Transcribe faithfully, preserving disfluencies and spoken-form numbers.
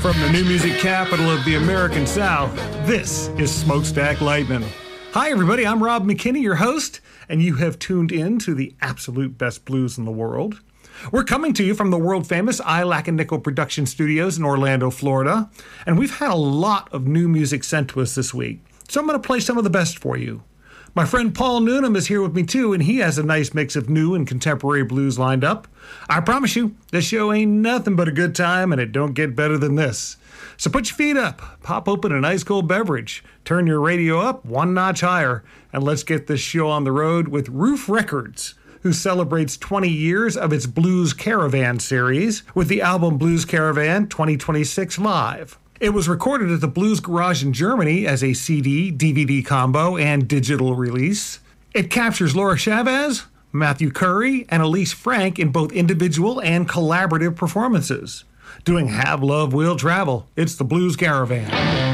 From the new music capital of the American South, this is Smokestack Lightning. Hi everybody, I'm Rob McKinney, your host, and you have tuned in to the absolute best blues in the world. We're coming to you from the world-famous I Lack a Nickel production studios in Orlando, Florida, and we've had a lot of new music sent to us this week, so I'm going to play some of the best for you. My friend Paul Noonan is here with me too, and he has a nice mix of new and contemporary blues lined up. I promise you, this show ain't nothing but a good time, and it don't get better than this. So put your feet up, pop open a nice cold beverage, turn your radio up one notch higher, and let's get this show on the road with Roof Records, who celebrates twenty years of its Blues Caravan series with the album Blues Caravan twenty twenty-six Live. It was recorded at the Blues Garage in Germany as a C D, D V D combo, and digital release. It captures Laura Chavez, Matthew Curry, and Elise Frank in both individual and collaborative performances. Doing Have Love Will Travel, it's the Blues Caravan.